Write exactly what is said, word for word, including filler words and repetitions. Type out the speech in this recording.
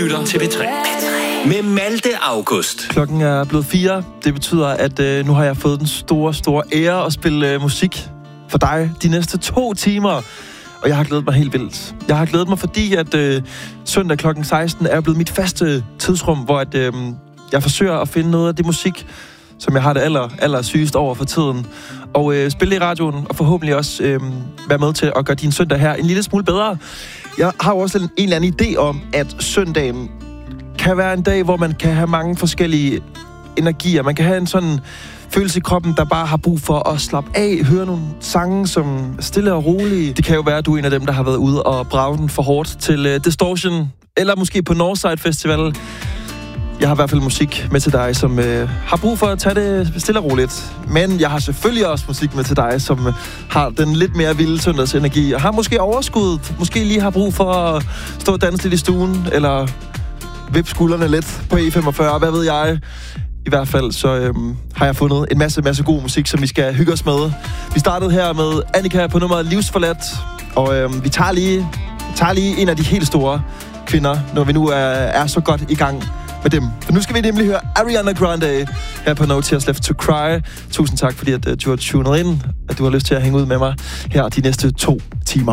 lytter til P tre. Med Malte August. Klokken er blevet fire. Det betyder, at øh, nu har jeg fået den store, store ære at spille øh, musik for dig de næste to timer. Og jeg har glædet mig helt vildt. Jeg har glædet mig, fordi at øh, søndag klokken seksten er blevet mit faste tidsrum, hvor at, øh, jeg forsøger at finde noget af det musik, som jeg har det aller, aller sygest over for tiden. Og øh, spille i radioen, og forhåbentlig også øh, være med til at gøre din søndag her en lille smule bedre. Jeg har jo også en, en eller anden idé om, at søndagen kan være en dag, hvor man kan have mange forskellige energier. Man kan have en sådan følelse i kroppen, der bare har brug for at slappe af, høre nogle sange, som er stille og rolige. Det kan jo være, at du er en af dem, der har været ude og brage den for hårdt til uh, Distortion, eller måske på Northside Festival. Jeg har i hvert fald musik med til dig, som øh, har brug for at tage det stille og roligt. Men jeg har selvfølgelig også musik med til dig, som øh, har den lidt mere vilde søndagsenergi, og har måske overskuddet, måske lige har brug for at stå og danse lidt i stuen, eller vippe skuldrene lidt på E femogfyrre, hvad ved jeg. I hvert fald så øh, har jeg fundet en masse, masse god musik, som vi skal hygge os med. Vi startede her med Annika på nummeret Livsforladt, og øh, vi tager lige, tager lige en af de helt store kvinder, når vi nu er, er så godt i gang med dem. For nu skal vi nemlig høre Ariana Grande her på No Tears Left to Cry. Tusind tak, fordi at, uh, du har tunet ind, at du har lyst til at hænge ud med mig her de næste to timer.